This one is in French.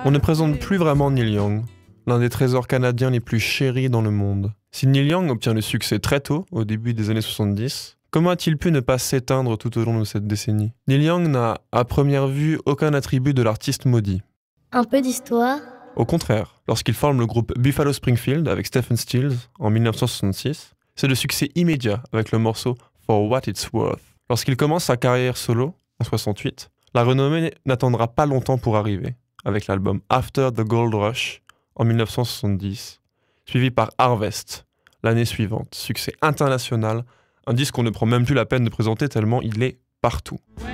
On ne présente plus vraiment Neil Young, l'un des trésors canadiens les plus chéris dans le monde. Si Neil Young obtient le succès très tôt, au début des années 70, comment a-t-il pu ne pas s'éteindre tout au long de cette décennie ? Neil Young n'a, à première vue, aucun attribut de l'artiste maudit. Un peu d'histoire. Au contraire, lorsqu'il forme le groupe Buffalo Springfield avec Stephen Stills en 1966, c'est le succès immédiat avec le morceau For What It's Worth. Lorsqu'il commence sa carrière solo, en 68, la renommée n'attendra pas longtemps pour arriver, avec l'album After the Gold Rush en 1970, suivi par Harvest l'année suivante, succès international, un disque qu'on ne prend même plus la peine de présenter tellement il est partout.